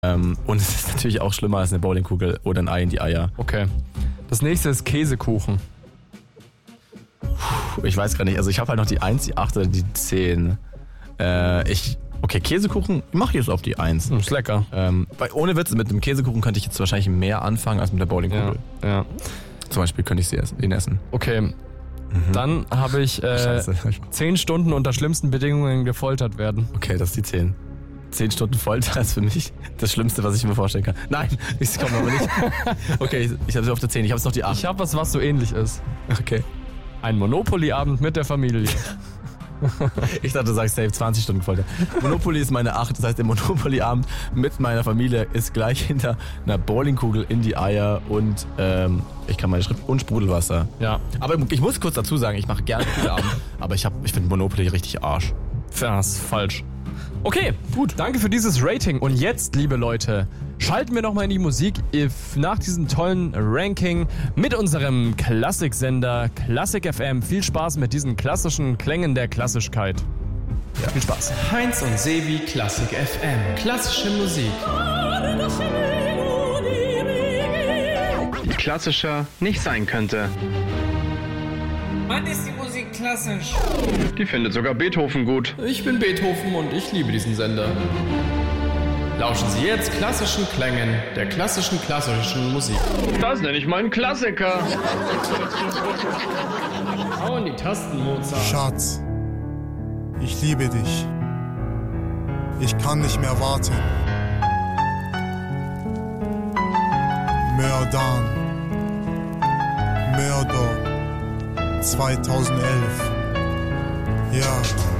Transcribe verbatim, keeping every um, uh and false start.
Ähm, und es ist natürlich auch schlimmer als eine Bowlingkugel oder ein Ei in die Eier. Okay. Das nächste ist Käsekuchen. Puh, ich weiß gar nicht. Also ich habe halt noch die eins, die acht oder die zehn. Äh, ich... Okay, Käsekuchen mache ich jetzt auf die eins. Ist lecker. Ähm, weil ohne Witz, mit dem Käsekuchen könnte ich jetzt wahrscheinlich mehr anfangen als mit der Bowlingkugel. Ja, ja. Zum Beispiel könnte ich sie essen, ihn essen. Okay. Mhm. Dann habe ich äh, zehn Stunden unter schlimmsten Bedingungen gefoltert werden. Okay, das ist die zehn. Zehn Stunden Folter ist für mich das Schlimmste, was ich mir vorstellen kann. Nein, ich komme aber nicht. Okay, ich, ich habe sie auf der zehn, ich habe es noch die acht. Ich habe was, was so ähnlich ist. Okay. Ein Monopoly-Abend mit der Familie. Ich dachte, du sagst safe zwanzig Stunden Folter. Monopoly ist meine acht, das heißt, der Monopoly-Abend mit meiner Familie ist gleich hinter einer Bowlingkugel in die Eier und ähm, ich kann meine Schrift und Sprudelwasser. Ja. Aber ich muss kurz dazu sagen, ich mache gerne Spieleabend, aber ich, hab, ich finde Monopoly richtig Arsch. Das ist falsch. Okay, gut. Danke für dieses Rating. Und jetzt, liebe Leute, schalten wir nochmal in die Musik nach diesem tollen Ranking mit unserem Klassiksender Klassik F M. Viel Spaß mit diesen klassischen Klängen der Klassigkeit. Ja. Viel Spaß. Heinz und Sebi Klassik F M. Klassische Musik. Die klassischer nicht sein könnte. Wann ist die Musik klassisch? Die findet sogar Beethoven gut. Ich bin Beethoven und ich liebe diesen Sender. Lauschen Sie jetzt klassischen Klängen der klassischen klassischen Musik. Das nenne ich mal einen Klassiker. Hau in die Tasten, Mozart. Schatz, ich liebe dich. Ich kann nicht mehr warten. Mördan. Mörder. zweitausendelf. Ja.